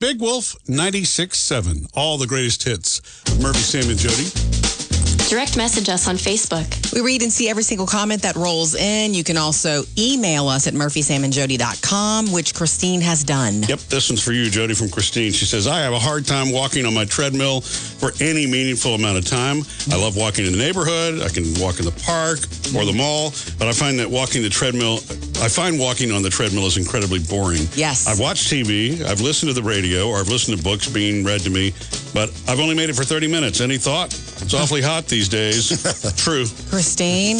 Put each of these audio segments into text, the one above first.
Big Wolf 96.7. All the greatest hits. Murphy, Sam, and Jody. Direct message us on Facebook. We read and see every single comment that rolls in. You can also email us at murphysamandjody.com, which Christine has done. Yep, this one's for you, Jody, from Christine. She says, I have a hard time walking on my treadmill for any meaningful amount of time. I love walking in the neighborhood. I can walk in the park or the mall, but I find that walking on the treadmill is incredibly boring. Yes. I've watched TV, I've listened to the radio, or I've listened to books being read to me, but I've only made it for 30 minutes. Any thought? It's awfully hot these days. True. Christine,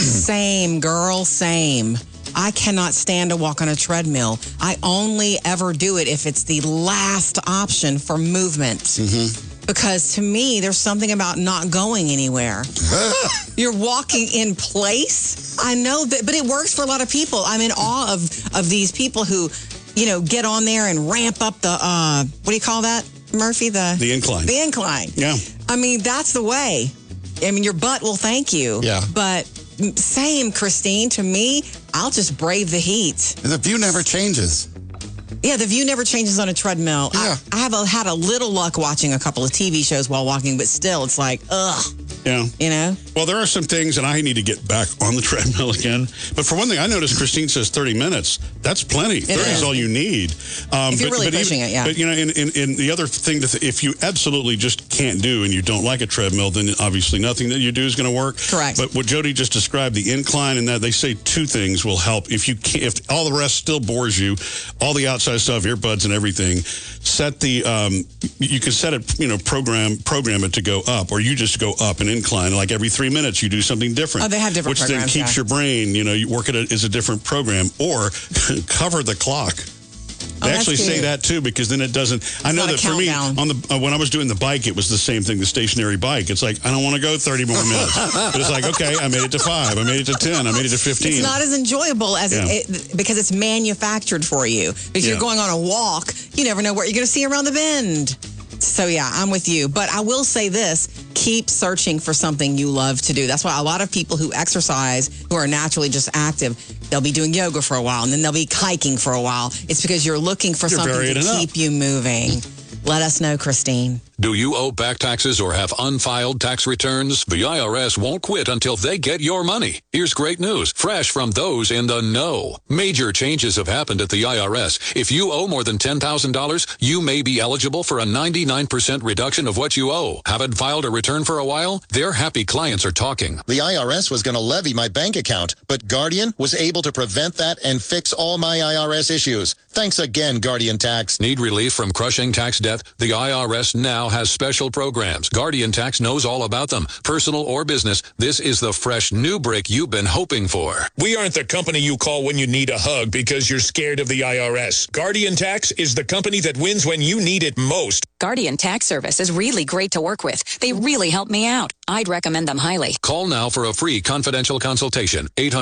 same, girl, same. I cannot stand to walk on a treadmill. I only ever do it if it's the last option for movement. Mm-hmm. Because to me, there's something about not going anywhere. You're walking in place. I know that, but it works for a lot of people. I'm in awe of these people who, get on there and ramp up the, what do you call that, Murphy? The incline. The incline. Yeah. I mean, that's the way. I mean, your butt will thank you. Yeah. But same, Christine, to me, I'll just brave the heat. And the view never changes. Yeah, the view never changes on a treadmill. Yeah. I have had a little luck watching a couple of TV shows while walking, but still, it's like, ugh. Yeah. Well, there are some things, and I need to get back on the treadmill again. But for one thing, I noticed Christine says 30 minutes. That's plenty. 30 is all you need. If you're really pushing it, yeah. But, in the other thing, if you absolutely just can't do and you don't like a treadmill, then obviously nothing that you do is going to work. Correct. But what Jody just described, the incline and that, they say two things will help. If all the rest still bores you, all the outside stuff, earbuds and everything, set the, you can set it, program it to go up, or you just go up and incline. Like every 3 minutes, you do something different. Oh, they have different programs, which then keeps your brain, you work it as a different program, or cover the clock. They actually say that too, because then it doesn't. I know that for me, when I was doing the bike, it was the same thing. The stationary bike. It's like I don't want to go 30 more minutes, but it's like okay, I made it to 5, I made it to 10, I made it to 15. It's not as enjoyable as because it's manufactured for you. If you're going on a walk, you never know what you're going to see around the bend. So yeah, I'm with you. But I will say this: keep searching for something you love to do. That's why a lot of people who exercise, who are naturally just active, they'll be doing yoga for a while, and then they'll be hiking for a while. It's because you're looking for something to keep you moving. Let us know, Christine. Do you owe back taxes or have unfiled tax returns? The IRS won't quit until they get your money. Here's great news, fresh from those in the know. Major changes have happened at the IRS. If you owe more than $10,000, you may be eligible for a 99% reduction of what you owe. Haven't filed a return for a while? Their happy clients are talking. The IRS was going to levy my bank account, but Guardian was able to prevent that and fix all my IRS issues. Thanks again, Guardian Tax. Need relief from crushing tax debt? The IRS now has special programs. Guardian Tax knows all about them. Personal or business, this is the fresh new brick you've been hoping for. We aren't the company you call when you need a hug because you're scared of the IRS. Guardian Tax is the company that wins when you need it most. Guardian Tax Service is really great to work with. They really help me out. I'd recommend them highly. Call now for a free confidential consultation.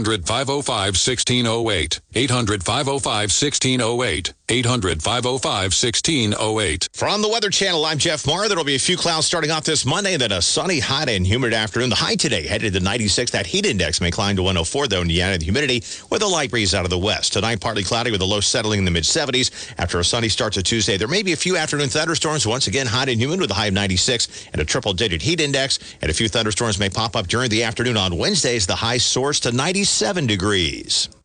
800-505-1608. 800-505-1608. 800-505-1608. From the Weather Channel, I'm Jeff Marr. There will be a few clouds starting off this Monday, then a sunny, hot, and humid afternoon. The high today headed to 96. That heat index may climb to 104, though, in the humidity with a light breeze out of the west. Tonight, partly cloudy with a low settling in the mid-70s. After a sunny start to Tuesday, there may be a few afternoon thunderstorms. Once again, hot and humid with a high of 96 and a triple-digit heat index. And a few thunderstorms may pop up during the afternoon on Wednesdays. The high soars to 97 degrees.